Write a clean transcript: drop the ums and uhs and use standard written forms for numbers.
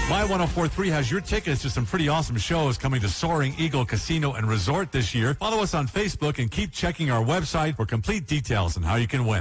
My 104.3 has your tickets to some pretty awesome shows coming to Soaring Eagle Casino and Resort this year. Follow us on Facebook and keep checking our website for complete details on how you can win.